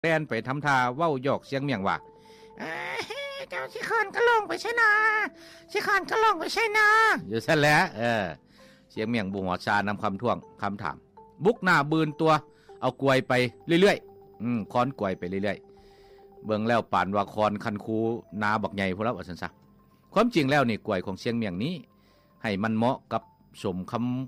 แล่นไปทำท่าเว้าหยอกเสียงเมียงว่าเจ้าสิขานก็ลงไปใช่นาสิขานก็ลงไปใช่นาอยู่ซั่นแหละเสียงเมียงบ่หัวชานำคำท่วงคำถามบุกหน้าบืนตัวเอากล้วยไปเรื่อยๆค้อนกล้วยไปเรื่อยๆเบิ่งแล้วปานว่าคอนคันคูนาบักใหญ่พุ่นแล้วว่าซั่นซะความจริงแล้วนี่กล้วยของเสียงเมียงนี้ให้มันเหมาะกับสม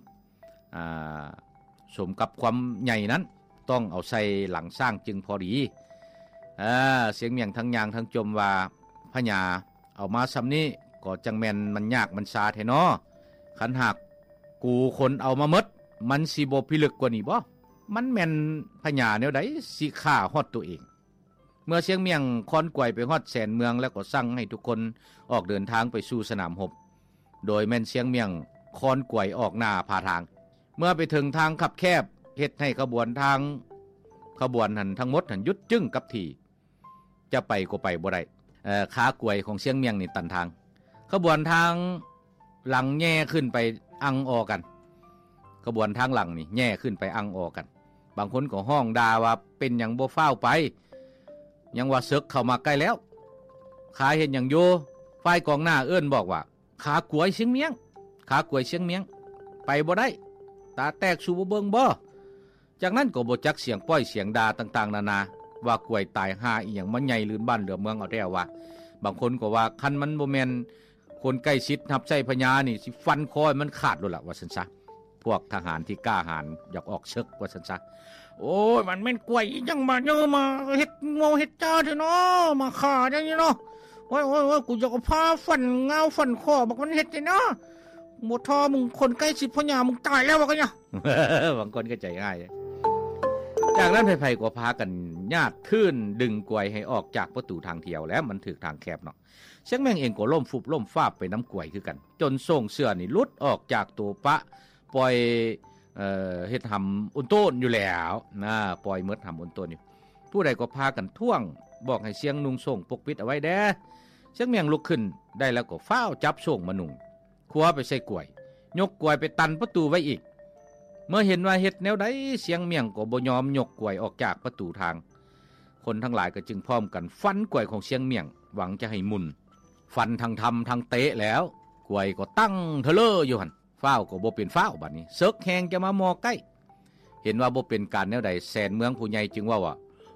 กับความใหญ่นั้นต้องเอาใส่หลังสร้างจึงพอดีเสียงเมียงทั้งยางทั้งจมว่าพญาเอามาซ้ำนี้ก็จังแม่นมันยากมันซาแท้น้อคันหากกูคนเอามาหมดมันสิบ่พิลึกกว่านี้บ่มันแม่นพญาแนวใดสิฆ่าฮอดตัวเองเมื่อเสียงเมียงค้อนกล้วยไปฮอดแสนเมืองแล้วก็สั่งให้ทุกคนออกเดินทางไปสู่สนามรบโดยแม่นเสียงเมียงค้อนกล้วยออกหน้าพาทางเมื่อไปถึงทางคับแคบเฮ็ดให้ขบวนหันทั้งหมดหันหยุดจึ้งกับที่จะไปก็ไปบ่ได้ขากล้วยของเสียงเมียงนี่ตันทางขบวนทางหลังแย่ขึ้นไปอังออกันขบวนทางหลังนี่แย่ขึ้นไปอังออกันบางคนก็ห้องด่าว่าเป็นหยังบ่ฟ้าวไปยังว่าศึกเข้ามาใกล้แล้วขาเห็นหยังอยู่ฝ่ายกองหน้าเอิ้นบอกว่าขากล้วยเสียงเมียงไปบ่ได้ตาแตกสู่บ่เบิ่งบ่จากนั้นก็บ่จักเสียงป้อยเสียงด่าต่างๆนานาว่ากล้วยตายหาอีหยังมันใหญ่ลืนบ้านเหลือเมืองเอาแท้ว่าบางคนก็ว่าคันมันบ่แม่นคนใกล้ชิดรับใช้พญานี่สิฟันคอมันขาดโลดล่ะว่าซั่นซะพวกทหารที่กล้าหาญอยากออกศึกว่าซั่นซะโอ้ยมันแม่นกล้วยอีหยังมาเนาะมาเฮ็ดโง่เฮ็ดจ้าเถอะเนาะมาฆ่าจังนี้เนาะโอ้ยกูจะเอาผ้าฟันเงาฟันคอบักมันเฮ็ดจังเนาะบ่ทอมึงคนใกล้ชิดพญามึงตายแล้วว่ากันเนี่ยบางคนก็ใจง่ายจากนั้นไผๆก็พากันญาติขึ้นดึงกล้วยให้ออกจากประตูทางเที่ยวแล้วมันถึกทางแคบเนาะเสียงแม่งเองก็ล้มฟุบล้มฟาบไปน้ำกล้วยคือกันจนส่งเสื้อนี่หลุดออกจากตัวปะปล่อยเฮ็ดหำอุนโต้นอยู่แล้วนะปล่อยเมิดหำอุนโต้นอยู่ผู้ใดก็พากันท่วงบอกให้เสียงนุ่งส่งปกปิดเอาไว้แด้เสียงแม่งลุกขึ้นได้แล้วก็ฟ้าวจับส่งมานุ่งคว้าไปใส่กล้วยยกกล้วยไปตันประตูไว้อีกเมื่อเห็นว่าเฮ็ดแนวใดเสียงเมียงก็บ่ยอมยกกล้วยออกจากประตูทางคนทั้งหลายก็จึงพร้อมกันฟันกล้วยของเสียงเมียงหวังจะให้มุนฟันทางทำทางเตะแล้วกล้วยก็ตั้งเทเลออยู่หั่นฟ้าวก็บ่เป็นฟ้าวบัดนี้เสกแฮงจะมามอใกล้เห็นว่าบ่เป็นการแนวใดแสนเมืองผู้ใหญ่จึงว่า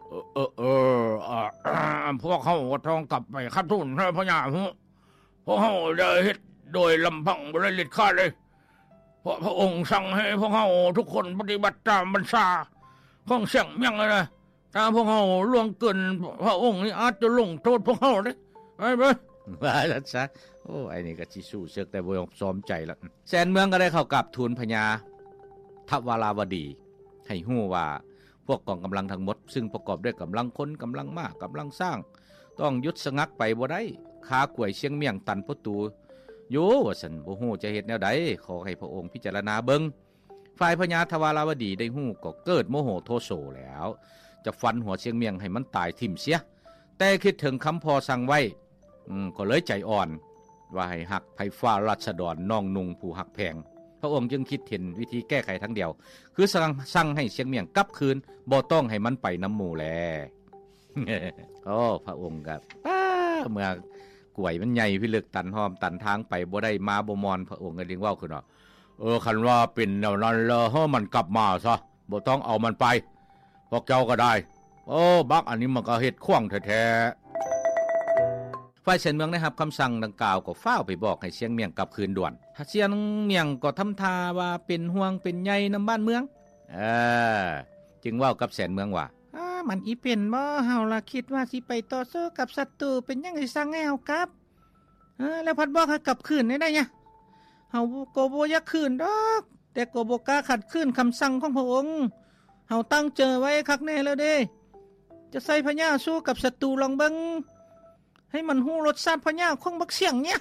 พวกเขาทองกลับไปคัดทุนให้พญาพวกเขาได้เฮ็ดโดยลำพังบ่ได้เล็ดขาดเลยเพราะพระองค์สั่งให้พวกเขาทุกคนปฏิบัติตามบัญชาของเสียงเมียงเลยนะถ้าพวกเขาล่วงเกินพระองค์นี่อาจจะลงโทษพวกเขาเด้ไปว่าแล้วซะโอ้ไอ้นี่ก็สิสู้เสือกแต่บ่ยอมซ้อมใจแล้วแสนเมืองก็ได้เข้ากับทูลพญาทวาราวดีให้ฮู้ว่าพวกกองกำลังทั้งหมดซึ่งประกอบด้วยกำลังคนกำลังมากกำลังสร้างต้องหยุดสงักไปบ่ได้ขากล้วยเสียงเมียงตันประตูอยู่ว่าซั่นบ่ฮู้จะเฮ็ดแนวใดขอให้พระองค์พิจารณาเบิ่งฝ่ายพญาทวาราวดีได้ฮู้ก็เกิดโมโหโทโสแล้วจะฟันหัวเสียงเมียงให้มันตายทิ่มเสียแต่คิดถึงคำพอสั่งไว้ก็เลยใจอ่อนว่าให้หักไผฟ้าราชดรน้องนุ่งผู้หักแพงพระองค์จึงคิดเห็นวิธีแก้ไขทั้งเดียวคือสั่งให้เสียงเมียงกลับคืนบ่ต้องให้มันไปน้ำหมู่แล โอ้พระองค์ครับเมื่อกล้วยมันใหญ่พิลึกตันหอมตันทางไปบ่ได้มาบ่มอนพระองค์ก็เรียกว่าคือเนาะคันว่าเป็นแนวนั้นแล้วเฮามันกลับมาซะบ่ต้องเอามันไปพวกเจ้าก็ได้บักอันนี้มันก็เฮ็ดขว้างแท้ๆฝ่ายเสียนเมืองได้รับคำสั่งดังกล่าวก็ฟ้าวไปบอกให้เสียงเมียงกลับคืนด่วนเสียงเมียงก็ทำท่าว่าเป็นห่วงเป็นใยนำบ้านเมืองจึงเว้ากับแสนเมืองว่ามันอีเป็นบ่เฮาล่ะคิดว่าสิไปต่อสู้กับศัตรูเป็นหยังสิสั่งให้เฮากลับแล้วพัดบอกให้กลับคืนได้เนี่ยเฮาก็บ่อยากคืนดอกแต่ก็บ่กล้าขัดขืนคำสั่งของพระองค์เฮาตั้งเจอไว้คักแน่แล้วเด้จะใส่พญาสู้กับศัตรูลองเบิ่งให้มันฮู้รสชาติพญาของบักเสียงเนี่ย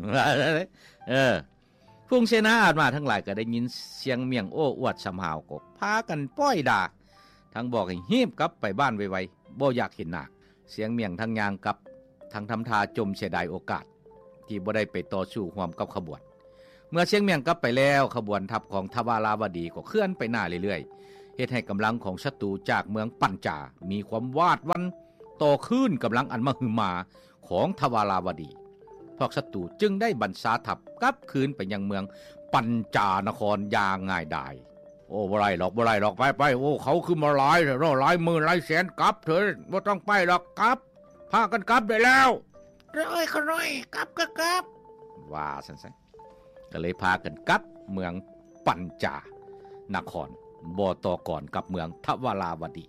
ผู้เสนาอามาทั้งหลายก็ได้ยินเสียงเมียงโอ้อวดสำหาวก็พากันป้อยด่าทั้งบอกให้ฮีบกลับไปบ้านไวๆบ่อยากเห็นหน้าเสียงเมียงทั้งยางกลับทั้งทำท่าจมเสียดายโอกาสที่บ่ได้ไปต่อสู้ร่วมกับขบวนเมื่อเสียงเมียงกลับไปแล้วขบวนทัพของทวาราวดีก็เคลื่อนไปหน้าเรื่อยๆเฮ็ดให้กำลังของศัตรูจากเมืองปัญจามีความวาดวันต่อขึ้นกำลังอันมหึมาของทวาราวดีพวกศัตรูจึงได้บัญชาทัพกลับคืนไปยังเมืองปัญจานครอย่างง่ายดายโอ้บ่ไรหรอกไปโอ้เขาคือมาหลายหมื่นหลายแสนกลับเถอะบ่ต้องไปหรอกกลับพากันกลับได้แล้วร้อยกลับก็กลับว่าซั่นๆก็เลยพากันกลับเมืองปัญจานครบ่ต่อก่อนกับเมืองทวาราวดี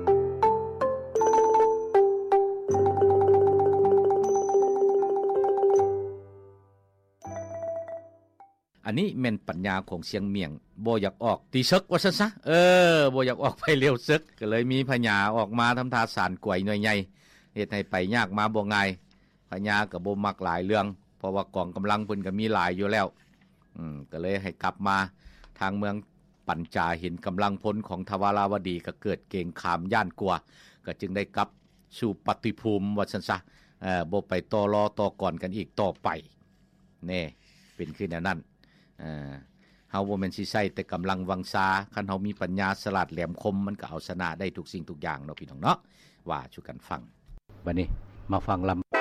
อันนี้แม่นปัญญาของเสียงเมียงบ่อยากออกตีซึกว่าซั่นซะบ่อยากออกไปเร็วซึกก็เลยมีพญาออกมาทำท่าสานกล้วยหน่วยใหญ่เฮ็ดให้ไปยากมาบ่ง่ายพญาก็บ่มักหลายเรื่องเพราะว่ากองกำลังเพิ่นก็มีหลายอยู่แล้วก็เลยให้กลับมาทางเมืองปัญจาเห็นกำลังพลของทวาราวดีก็เกิดเกรงขามย่านกลัวก็จึงได้กลับสู่ปฏิภูมิว่าซั่นซะบ่ไปต่อรอต่อก่อนกันอีกต่อไปแน่เป็นคือแนวนั้นเฮาบ่แม่นสิใช้แต่กำลังวังชาคันเฮามีปัญญาฉลาดแหลมคมมันก็เอาชนะได้ทุกสิ่งทุกอย่างเนาะพี่น้องเนาะว่าชูกันฟังบัดนี้มาฟังลำ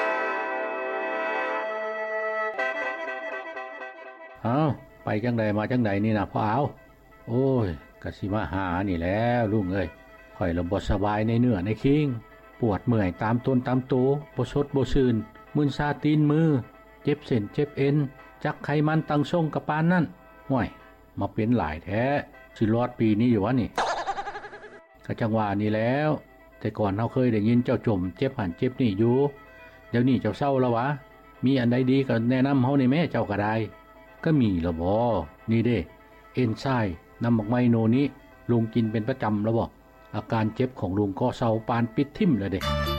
ไปจังใดมาจังใดนี่นะพ่อเอาโอ้ยก็สิมาหานี่แล้วลุงเอ้ยข่อยละบ่สบายในเนื้อในคิงปวดเมื่อยตามต้นตามโตบ่สดบ่ชื่นมึนซาตีนมือเจ็บเส้นเจ็บเอ็นจักไขมันตั้งทรงกับปานนั่นห่วยมาเป็นหลายแท้สิรอดปีนี้อยู่วะนี่ก็จังว่านี่แล้วแต่ก่อนเฮาเคยได้ยินเจ้าจมเจ็บหันเจ็บนี่อยู่เดี๋ยวนี้เจ้าเศร้าแล้ววะมีอันใดดีก็แนะนำเฮานี่แม่เจ้าก็ได้ก็มีละบ่นี่เด้เอนไซม์น้ำหมกไมโนนี้ลุงกินเป็นประจำแล้วบ่อาการเจ็บของลุงก็เศร้าปานปิดทิ่มแล้วเด้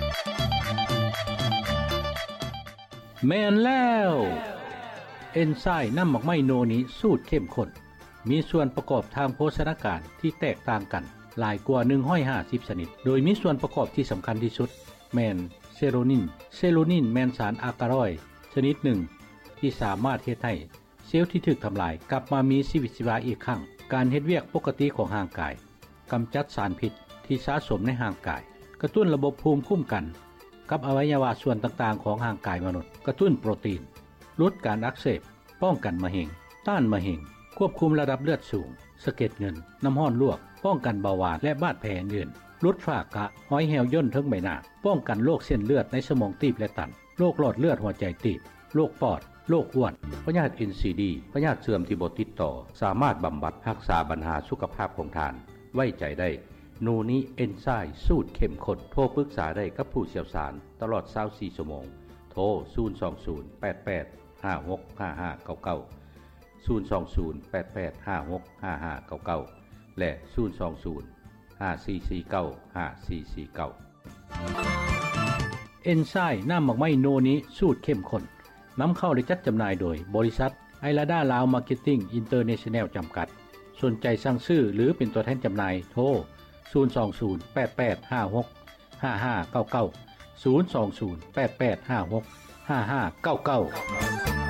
แม่นแล้วเอนไซม์น้ำหมกไมโนนี้สูตรเข้มข้นมีส่วนประกอบทางโภชนาการที่แตกต่างกันหลายกว่า150ชนิดโดยมีส่วนประกอบที่สำคัญที่สุดแม่นเซโรนินแม่นสารอากาลอยด์ชนิดหนึ่งที่สามารถเฮ็ดให้เซลล์ที่ถูกทำลายกลับมามีชีวิตชีวาอีกครั้งการเฮ็ดเวียกปกติของร่างกายกำจัดสารพิษที่สะสมในร่างกายกระตุ้นระบบภูมิคุ้มกันกับอวัยวะส่วนต่างๆของร่างกายมนุษย์กระตุ้นโปรตีนลดการอักเสบป้องกันมะเร็งต้านมะเร็งควบคุมระดับเลือดสูงสะเก็ดเงินน้ำร้อนลวกป้องกันเบาหวานและบาดแผลอื่นลดฝ้ากระห้อยแหวย่นทั้งใบหน้าป้องกันโรคเส้นเลือดในสมองตีบและตันโรคหลอดเลือดหัวใจตีบโรคปอดโรคอ้วนพยาธิ NCD พยาธิเสื่อมที่บ่ติดต่อสามารถบำบัดรักษาปัญหาสุขภาพของท่านไว้ใจได้โนนี้เอนไซม์สูตรเข้มข้นโทรปรึกษาได้กับผู้เชี่ยวชาญตลอด24ชั่วโมงโทร02088565599 และ02054495449เอนไซม์น้ำหมกไม้โนนี้สูตรเข้มข้นนำเข้าและจัดจำหน่ายโดยบริษัทไอลาดาลาวมาร์เก็ตติ้งอินเตอร์เนชั่นแนลจำกัดสนใจสั่งซื้อหรือเป็นตัวแทนจำหน่ายโทร02088565599 02088565599